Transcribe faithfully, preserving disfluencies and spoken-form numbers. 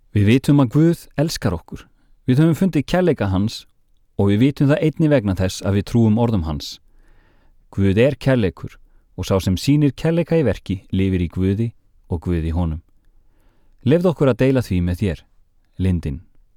Við vitum að Guð elskar okkur. Við höfum fundið kærleika hans og við vitum það einnig vegna þess að við trúum orðum hans. Guð er kærleikur og sá sem sýnir kærleika í verki lifir í Guði og Guð í honum. Leyfðu okkur að deila því með þér, Lindin.